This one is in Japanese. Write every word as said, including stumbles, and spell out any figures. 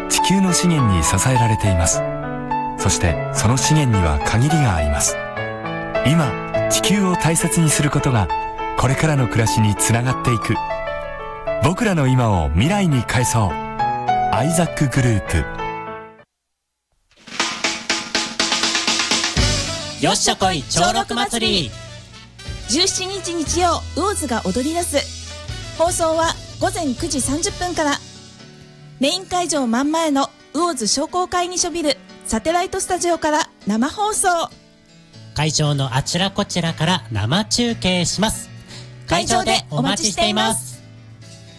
地球の資源に支えられています。そしてその資源には限りがあります。今地球を大切にすることがこれからの暮らしにつながっていく。僕らの今を未来に変えそう。アイザックグループ。 よっしゃこい超六祭り。 じゅうしちにち日曜、魚津が踊り出す。放送はごぜんくじさんじゅっぷんから。メイン会場真ん前の魚津商工会議所ビルサテライトスタジオから生放送。 会場のあちらこちらから生中継します。会場でお待ちしています。